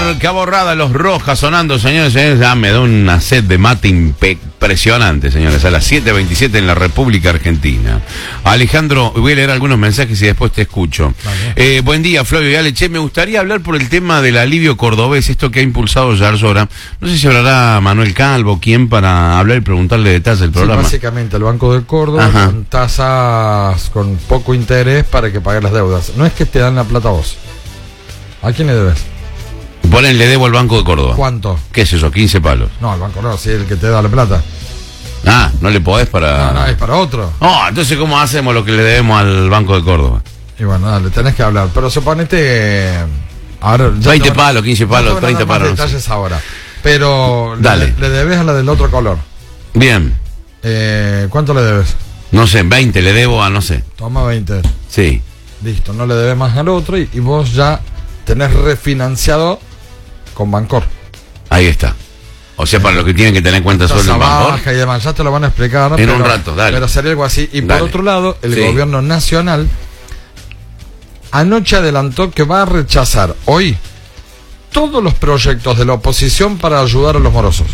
ver, Cabo Rada, Los Rojas sonando, señores, señores. Ya me da una sed de mate impresionante, señores. A las 7:27 en la República Argentina. Alejandro, voy a leer algunos mensajes y después te escucho. Vale. Buen día, Flavio y Ale. Che, me gustaría hablar por el tema del alivio cordobés, esto que ha impulsado Yarzora. No sé si hablará Manuel Calvo, quién, para hablar y preguntarle detalles del programa. Sí, básicamente, el Banco de Córdoba, ajá, con tasas con poco interés para que pagues las deudas. No es que te dan la plata a vos. ¿A quién le debes? Ponen, le debo al Banco de Córdoba. ¿Cuánto? ¿Qué es eso? 15 palos. No, al banco no, si es el que te da la plata. Ah, no le podés para... No, es para otro. Oh, entonces ¿cómo hacemos lo que le debemos al Banco de Córdoba? Y bueno, dale, tenés que hablar. Pero suponete... ahora ya 20 palos, 15 palos, 30 palos. Detalles ahora. Pero dale. Le debes a la del otro color. Bien. ¿Cuánto le debes? No sé, 20 le debo a no sé. Toma 20. Sí. Listo, no le debes más al otro y vos ya tenés refinanciado con Bancor. Ahí está. O sea, para los que tienen que tener en cuenta sueldo en Bancor. Y demás, ya te lo van a explicar. En un rato, dale. Pero sería algo así. Y dale. Por otro lado, el gobierno nacional anoche adelantó que va a rechazar hoy todos los proyectos de la oposición para ayudar a los morosos.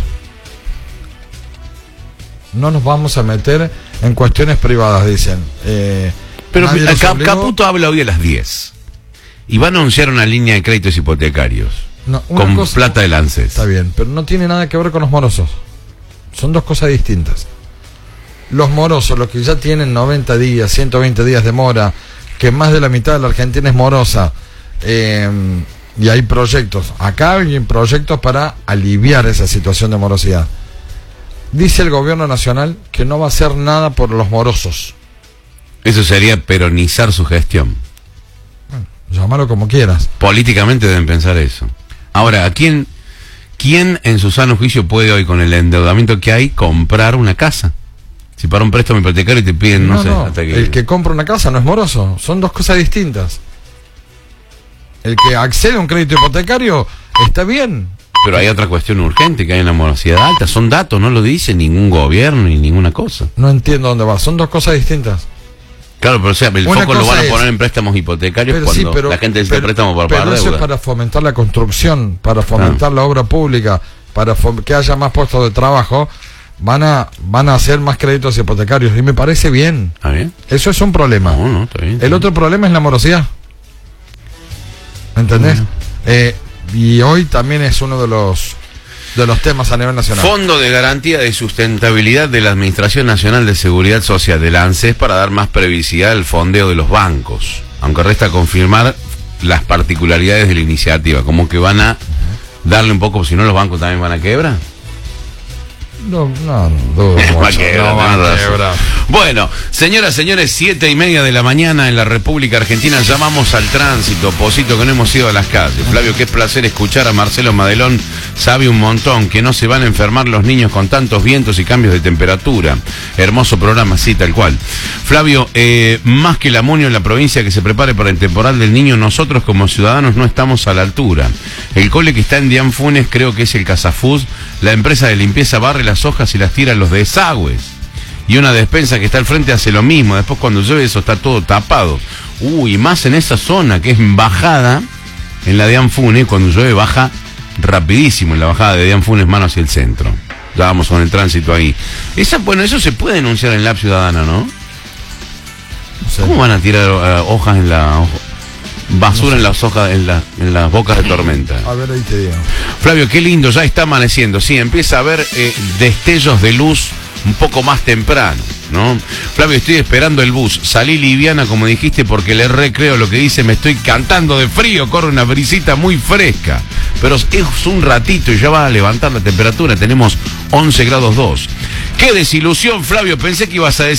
No nos vamos a meter en cuestiones privadas, dicen. Pero Caputo habla hoy a las 10 y va a anunciar una línea de créditos hipotecarios con plata del ANSES. Está bien, pero no tiene nada que ver con los morosos. Son dos cosas distintas. Los morosos, los que ya tienen 90 días, 120 días de mora, que más de la mitad de la Argentina es morosa, y hay proyectos. Acá hay proyectos para aliviar esa situación de morosidad. Dice el gobierno nacional que no va a hacer nada por los morosos. Eso sería peronizar su gestión. Bueno, llámalo como quieras. Políticamente deben pensar eso. Ahora, ¿quién en su sano juicio puede hoy, con el endeudamiento que hay, comprar una casa? Si para un préstamo hipotecario te piden, no sé, hasta que... El que compra una casa no es moroso. Son dos cosas distintas. El que accede a un crédito hipotecario está bien. Pero hay otra cuestión urgente, que hay una morosidad alta. Son datos, no lo dice ningún gobierno ni ninguna cosa. No entiendo dónde va. Son dos cosas distintas. Claro, pero o sea, el foco lo van a poner en préstamos hipotecarios cuando la gente necesita préstamos para pagar deuda. Pero eso es para fomentar la construcción, para fomentar la obra pública, para que haya más puestos de trabajo. Van a hacer más créditos hipotecarios y me parece bien. ¿Ah, bien? Eso es un problema. No, está bien. El otro problema es la morosidad. ¿Entendés? Y hoy también es uno de los temas a nivel nacional. Fondo de Garantía de Sustentabilidad de la Administración Nacional de Seguridad Social del ANSES para dar más previsibilidad al fondeo de los bancos. Aunque resta confirmar las particularidades de la iniciativa. Como que van a darle un poco, si no los bancos también van a quebrar. No, bueno, señoras, señores, 7:30 de la mañana en la República Argentina. Llamamos al tránsito, Posito, que no hemos ido a las calles. Flavio, qué placer escuchar a Marcelo Madelón. Sabe un montón que no se van a enfermar los niños con tantos vientos y cambios de temperatura. Hermoso programa, sí, tal cual. Flavio, más que el amonio en la provincia que se prepare para el temporal del niño, nosotros como ciudadanos no estamos a la altura. El cole que está en Dian Funes creo que es el Casafús. La empresa de limpieza barre las hojas y las tira a los desagües. Y una despensa que está al frente hace lo mismo. Después cuando llueve eso está todo tapado. Y más en esa zona que es bajada, en la de Anfunes, cuando llueve baja rapidísimo en la bajada de Anfunes, mano hacia el centro. Ya vamos con el tránsito ahí. Bueno, eso se puede denunciar en la ciudadana, ¿no? Sí. ¿Cómo van a tirar hojas en la... basura, no sé, en las hojas, en las bocas de tormenta? A ver, ahí te digo. Flavio, qué lindo, ya está amaneciendo. Sí, empieza a haber destellos de luz un poco más temprano, ¿no? Flavio, estoy esperando el bus. Salí liviana, como dijiste, porque le recreo lo que dice. Me estoy cantando de frío, corre una brisita muy fresca. Pero es un ratito y ya va a levantar la temperatura. Tenemos 11 grados 2. ¡Qué desilusión, Flavio! Pensé que ibas a decir